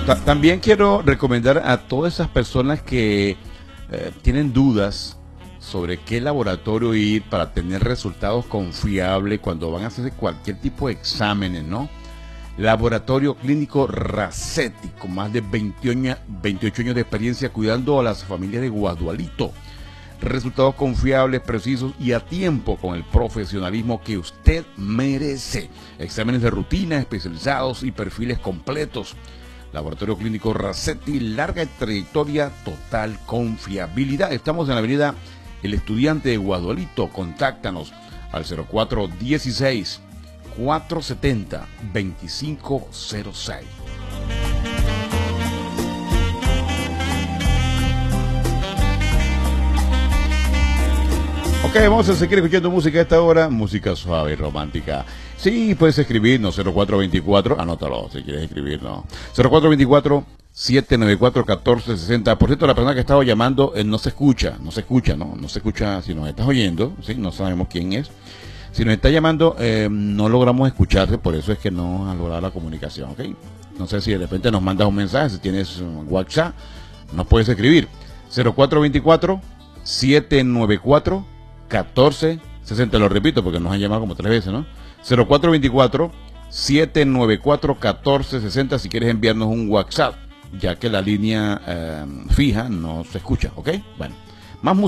También quiero recomendar a todas esas personas que tienen dudas sobre qué laboratorio ir para tener resultados confiables cuando van a hacer cualquier tipo de exámenes, ¿no? Laboratorio Clínico Racetti, con más de 28 años de experiencia cuidando a las familias de Guadualito. Resultados confiables, precisos y a tiempo con el profesionalismo que usted merece. Exámenes de rutina especializados y perfiles completos. Laboratorio Clínico Racetti, larga trayectoria, total confiabilidad. Estamos en la avenida El Estudiante de Guadualito. Contáctanos al 0416 470 2506. Ok, vamos a seguir escuchando música a esta hora, música suave y romántica. Sí, puedes escribirnos 0424, anótalo si quieres escribirnos. 0424-794-1460. Por cierto, la persona que estaba llamando no se escucha, ¿no? No se escucha si nos estás oyendo, ¿sí? No sabemos quién es. Si nos está llamando, no logramos escucharte, por eso es que no ha logrado la comunicación, ¿ok? No sé si de repente nos mandas un mensaje, si tienes un WhatsApp, nos puedes escribir. 0424-794-1460, lo repito porque nos han llamado como 3 veces, ¿no? 0424-794-1460 si quieres enviarnos un WhatsApp, ya que la línea fija no se escucha, ¿ok? Bueno, más música.